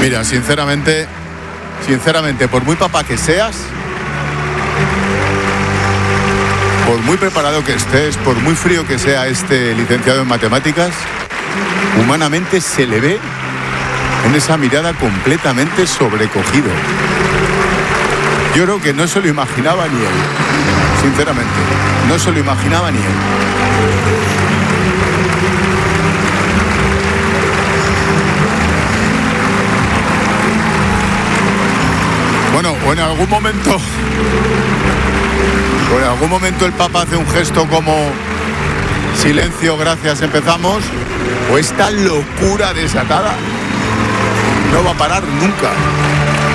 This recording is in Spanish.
Mira, sinceramente, por muy papá que seas, por muy preparado que estés, por muy frío que sea este licenciado en matemáticas, humanamente se le ve en esa mirada completamente sobrecogido. Yo creo que no se lo imaginaba ni él, sinceramente, no se lo imaginaba ni él. Bueno, o en algún momento el Papa hace un gesto como silencio, gracias, empezamos, o esta locura desatada no va a parar nunca.